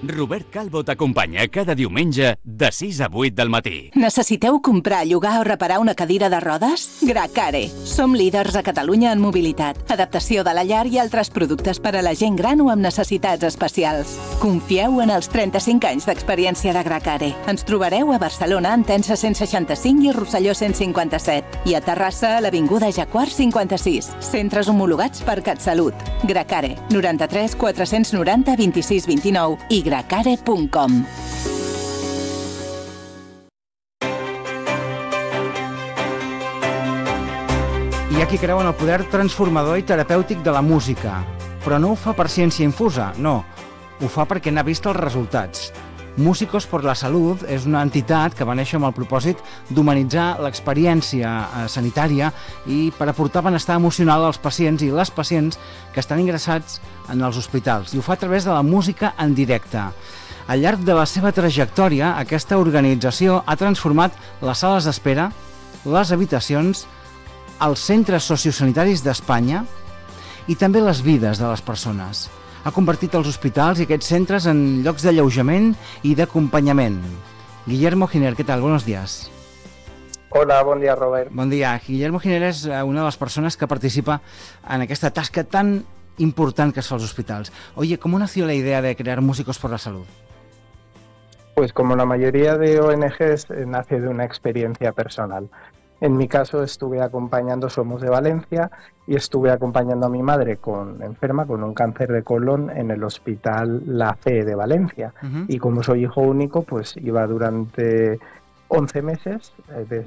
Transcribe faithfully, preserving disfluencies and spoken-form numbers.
Robert Calvo t'acompanya cada diumenge de sis a vuit del matí. Necessiteu comprar, llogar o reparar una cadira de rodes? Gracare. Som líders a Catalunya en mobilitat, adaptació de la llar i altres productes per a la gent gran o amb necessitats especials. Confieu en els trenta-cinc anys d'experiència de Gracare. Ens trobareu a Barcelona, en Tensa cent seixanta-cinc i Rosselló cent cinquanta-set. I a Terrassa, a l'Avinguda Jacquard cinquanta-sis. Centres homologats per CatSalut. Gracare. noranta-tres quatre-cents noranta vint-i-sis vint-i-nou i gracare punt com. Hi ha qui creu en el poder transformador i terapèutic de la música, però no ho fa per ciència infusa, no. Ho fa perquè n'ha vist els resultats. Músicos por la Salud és una entitat que va néixer amb el propòsit d'humanitzar l'experiència sanitària i per aportar benestar emocional als pacients i les pacients que estan ingressats en els hospitals. I ho fa a través de la música en directe. Al llarg de la seva trajectòria, aquesta organització ha transformat les sales d'espera, les habitacions, els centres sociosanitaris d'Espanya i també les vides de les persones. Ha convertit els hospitals i aquests centres en llocs d'alleujament i d'acompanyament. Guillermo Giner, què tal? Buenos días. Hola, bon dia, Robert. Bon dia. Guillermo Giner és una de les persones que participa en aquesta tasca tan important que es fa als hospitals. Oye, ¿cómo nació la idea de crear Músicos por la Salud? Pues como la mayoría de O N Ges, nace de una experiencia personal. En mi caso estuve acompañando, somos de Valencia, y estuve acompañando a mi madre con, enferma con un cáncer de colon en el hospital La Fe de Valencia. Uh-huh. Y como soy hijo único, pues iba durante once meses, eh,